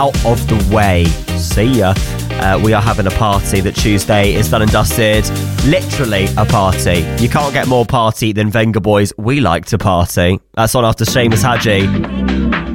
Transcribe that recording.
out of the way. See ya. We are having a party. That Tuesday is done and dusted. Literally a party. You can't get more party than Venga Boys We Like to Party. That's on after Seamus Haji.